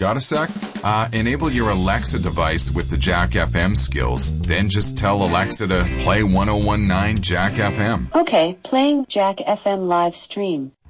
Got a sec? Enable your Alexa device with the Jack FM skills. Then just tell Alexa to play 1019 Jack FM. Okay, playing Jack FM live stream.